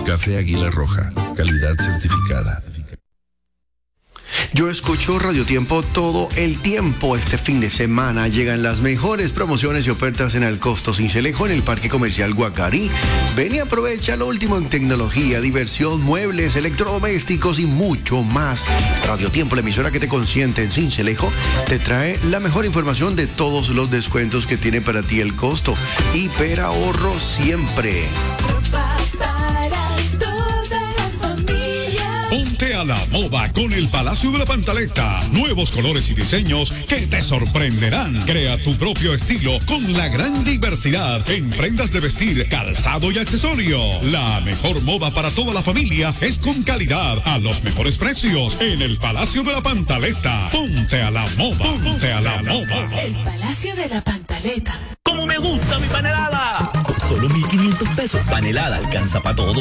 Café Águila Roja, calidad certificada. Yo escucho Radio Tiempo todo el tiempo. Este fin de semana llegan las mejores promociones y ofertas en Alcosto Sincelejo en el Parque Comercial Guacarí. Ven y aprovecha lo último en tecnología, diversión, muebles, electrodomésticos y mucho más. Radio Tiempo, la emisora que te consiente en Sincelejo, te trae la mejor información de todos los descuentos que tiene para ti el costo. Hiperahorro siempre. Ponte a la moda con el Palacio de la Pantaleta. Nuevos colores y diseños que te sorprenderán. Crea tu propio estilo con la gran diversidad en prendas de vestir, calzado y accesorios. La mejor moda para toda la familia es con calidad a los mejores precios en el Palacio de la Pantaleta. Ponte a la moda. Ponte a la moda. El Palacio de la Pantaleta. ¡Cómo me gusta mi panelada! Con solo 1,500 pesos, panelada alcanza para todo.